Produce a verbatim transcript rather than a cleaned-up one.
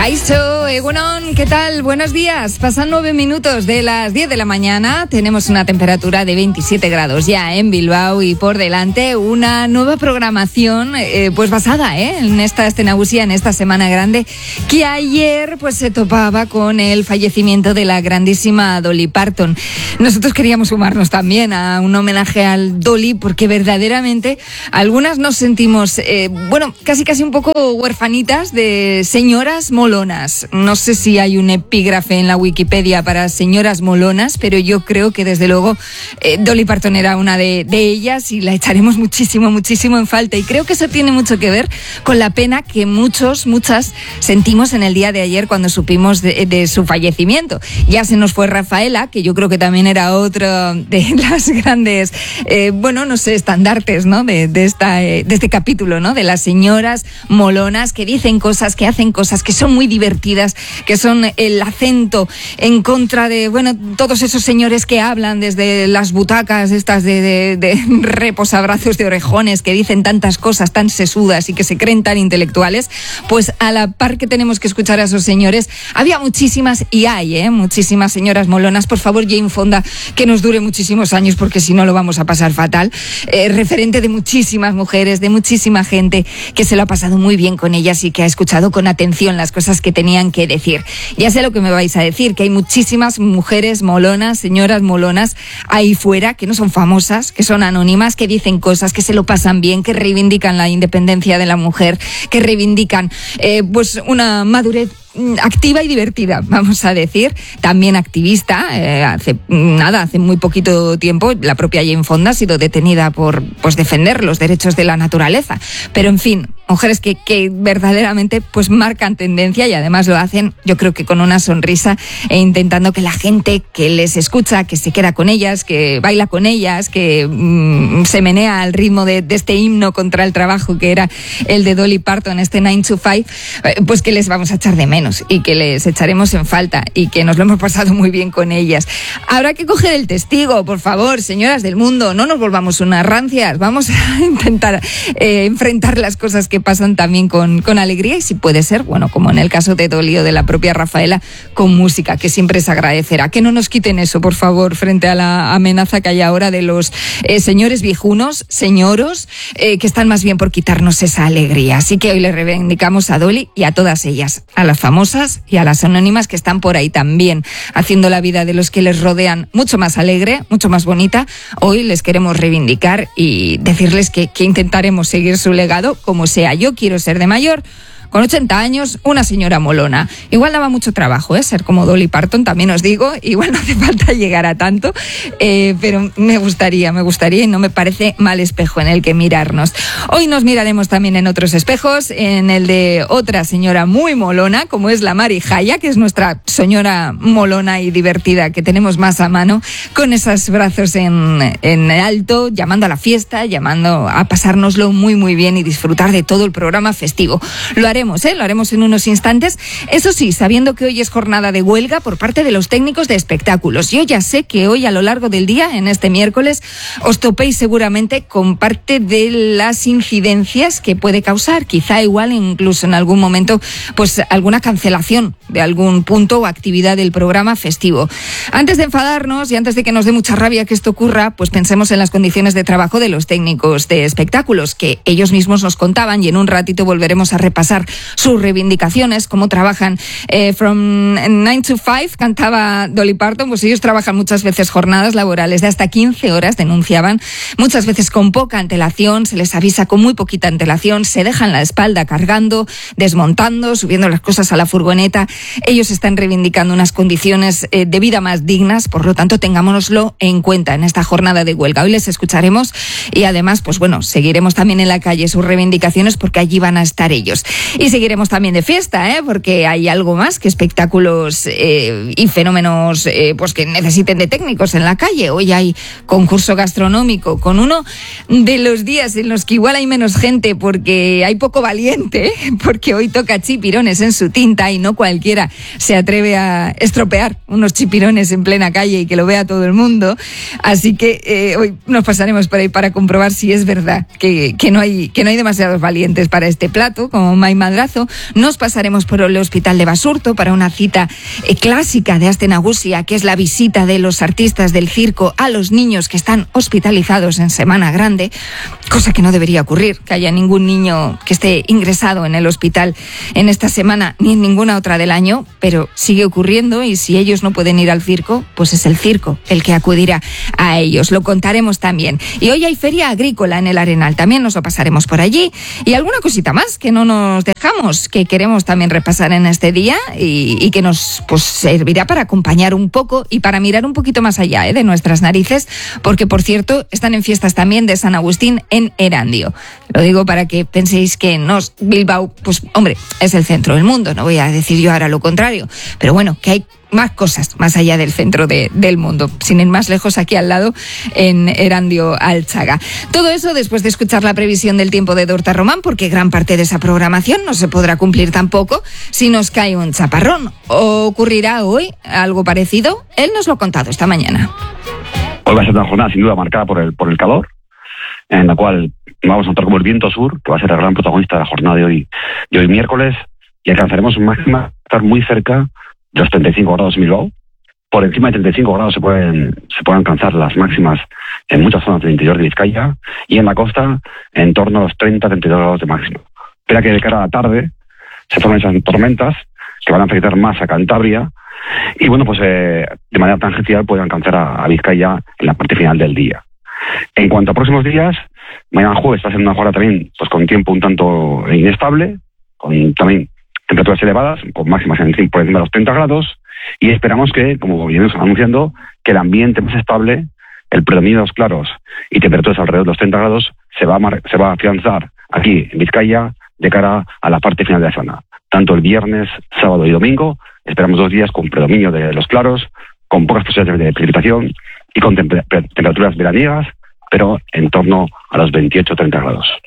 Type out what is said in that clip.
Kaixo, Egunon, ¿qué tal? Buenos días. Pasan nueve minutos de las diez de la mañana. Tenemos una temperatura de veintisiete grados ya en Bilbao y por delante una nueva programación eh, pues basada ¿eh? en esta escenagusía, en esta semana grande, que ayer pues se topaba con el fallecimiento de la grandísima Dolly Parton. Nosotros queríamos sumarnos también a un homenaje al Dolly porque verdaderamente algunas nos sentimos, eh, bueno, casi casi un poco huerfanitas de señoras molonas. No sé si hay un epígrafe en la Wikipedia para señoras molonas, pero yo creo que desde luego eh, Dolly Parton era una de, de ellas y la echaremos muchísimo, muchísimo en falta. Y creo que eso tiene mucho que ver con la pena que muchos, muchas sentimos en el día de ayer cuando supimos de, de su fallecimiento. Ya se nos fue Rafaela, que yo creo que también era otro de las grandes, eh, bueno, no sé, estandartes, ¿no? De, de, esta, eh, de este capítulo, ¿no? De las señoras molonas que dicen cosas, que hacen cosas, que son muy divertidas, que son el acento en contra de, bueno, todos esos señores que hablan desde las butacas estas de, de, de reposabrazos de orejones, que dicen tantas cosas tan sesudas y que se creen tan intelectuales. Pues a la par que tenemos que escuchar a esos señores, había muchísimas y hay, ¿eh? Muchísimas señoras molonas. Por favor, Jane Fonda, que nos dure muchísimos años porque si no lo vamos a pasar fatal. Eh, referente de muchísimas mujeres, de muchísima gente que se lo ha pasado muy bien con ellas y que ha escuchado con atención las cosas que tenían que decir. Ya sé lo que me vais a decir, que hay muchísimas mujeres molonas, señoras molonas ahí fuera, que no son famosas, que son anónimas, que dicen cosas, que se lo pasan bien, que reivindican la independencia de la mujer, que reivindican eh, pues una madurez activa y divertida, vamos a decir, también activista. Eh, hace nada, hace muy poquito tiempo, la propia Jane Fonda ha sido detenida por pues defender los derechos de la naturaleza. Pero en fin, mujeres que, que verdaderamente pues marcan tendencia y además lo hacen, yo creo que con una sonrisa e intentando que la gente que les escucha, que se queda con ellas, que baila con ellas, que mmm, se menea al ritmo de, de este himno contra el trabajo que era el de Dolly Parton, este nine to five, eh, pues que les vamos a echar de menos y que les echaremos en falta y que nos lo hemos pasado muy bien con ellas. Habrá que coger el testigo, por favor, señoras del mundo, no nos volvamos unas rancias, vamos a intentar eh, enfrentar las cosas que pasan también con, con alegría y si puede ser, bueno, como en el caso de Dolly o de la propia Rafaela, con música, que siempre se agradecerá. Que no nos quiten eso, por favor, frente a la amenaza que hay ahora de los eh, señores viejunos, señoros, eh, que están más bien por quitarnos esa alegría. Así que hoy le reivindicamos a Dolly y a todas ellas, a las famosas y a las anónimas que están por ahí también, haciendo la vida de los que les rodean mucho más alegre, mucho más bonita. Hoy les queremos reivindicar y decirles que, que intentaremos seguir su legado como sea. Yo quiero ser de mayor, con ochenta años, una señora molona. Igual daba mucho trabajo, ¿eh? Ser como Dolly Parton, también os digo. Igual no hace falta llegar a tanto, eh, pero me gustaría, me gustaría y no me parece mal espejo en el que mirarnos. Hoy nos miraremos también en otros espejos, en el de otra señora muy molona, como es la Mari Jaya, que es nuestra señora molona y divertida que tenemos más a mano, con esos brazos en, en alto, llamando a la fiesta, llamando a pasárnoslo muy, muy bien y disfrutar de todo el programa festivo. Lo haremos Haremos, ¿eh? Lo haremos en unos instantes. Eso sí, sabiendo que hoy es jornada de huelga por parte de los técnicos de espectáculos. Yo ya sé que hoy a lo largo del día, en este miércoles, os topéis seguramente con parte de las incidencias que puede causar. Quizá igual incluso en algún momento pues alguna cancelación de algún punto o actividad del programa festivo. Antes de enfadarnos y antes de que nos dé mucha rabia que esto ocurra, pues pensemos en las condiciones de trabajo de los técnicos de espectáculos, que ellos mismos nos contaban y en un ratito volveremos a repasar sus reivindicaciones, cómo trabajan. Eh, from nine to five, cantaba Dolly Parton, pues ellos trabajan muchas veces jornadas laborales de hasta quince horas, denunciaban, muchas veces con poca antelación, se les avisa con muy poquita antelación, se dejan la espalda cargando, desmontando, subiendo las cosas a la furgoneta. Ellos están reivindicando unas condiciones eh, de vida más dignas, por lo tanto tengámonoslo en cuenta en esta jornada de huelga. Hoy les escucharemos y además, pues bueno, seguiremos también en la calle sus reivindicaciones porque allí van a estar ellos. Y seguiremos también de fiesta, ¿eh? Porque hay algo más que espectáculos eh, y fenómenos eh, pues que necesiten de técnicos en la calle. Hoy hay concurso gastronómico con uno de los días en los que igual hay menos gente porque hay poco valiente, porque hoy toca chipirones en su tinta y no cualquiera se atreve a estropear unos chipirones en plena calle y que lo vea todo el mundo. Así que eh, hoy nos pasaremos por ahí para comprobar si es verdad que, que, no hay, que no hay demasiados valientes para este plato, como My Madrazo, nos pasaremos por el Hospital de Basurto para una cita eh, clásica de Aste Nagusia, que es la visita de los artistas del circo a los niños que están hospitalizados en Semana Grande, cosa que no debería ocurrir, que haya ningún niño que esté ingresado en el hospital en esta semana ni en ninguna otra del año, pero sigue ocurriendo, y si ellos no pueden ir al circo, pues es el circo el que acudirá a ellos. Lo contaremos también. Y hoy hay feria agrícola en el Arenal, también nos lo pasaremos por allí, y alguna cosita más que no nos dejamos, que queremos también repasar en este día y, y que nos pues servirá para acompañar un poco y para mirar un poquito más allá ¿eh? de nuestras narices, porque por cierto están en fiestas también de San Agustín en Erandio. Lo digo para que penséis que nos Bilbao, pues hombre, es el centro del mundo, no voy a decir yo ahora lo contrario, pero bueno, que hay más cosas más allá del centro de, del mundo, sin ir más lejos, aquí al lado en Erandio Alchaga. Todo eso después de escuchar la previsión del tiempo de Dorta Román, porque gran parte de esa programación no se podrá cumplir tampoco si nos cae un chaparrón. ¿Ocurrirá hoy algo parecido? Él nos lo ha contado esta mañana. Hoy va a ser una jornada sin duda marcada por el, por el calor, en la cual vamos a notar como el viento sur, que va a ser el gran protagonista de la jornada de hoy, de hoy miércoles, y alcanzaremos máxima estar muy cerca de los treinta y cinco grados en Bilbao. Por encima de treinta y cinco grados se pueden se pueden alcanzar las máximas en muchas zonas del interior de Vizcaya, y en la costa en torno a los treinta a treinta y dos grados de máximo. Espera que de cara a la tarde se formen esas tormentas que van a afectar más a Cantabria, y bueno, pues eh, de manera tangencial pueden alcanzar a, a Vizcaya en la parte final del día. En cuanto a próximos días, mañana jueves va a ser una jornada también pues con tiempo un tanto inestable, con también temperaturas elevadas, con máximas en, por encima de los treinta grados, y esperamos que, como venimos anunciando, que el ambiente más estable, el predominio de los claros y temperaturas alrededor de los treinta grados se va a, mar, se va a afianzar aquí en Vizcaya de cara a la parte final de la semana. Tanto el viernes, sábado y domingo, esperamos dos días con predominio de los claros, con pocas posibilidades de precipitación y con temper- temperaturas veraniegas, pero en torno a los veintiocho a treinta grados.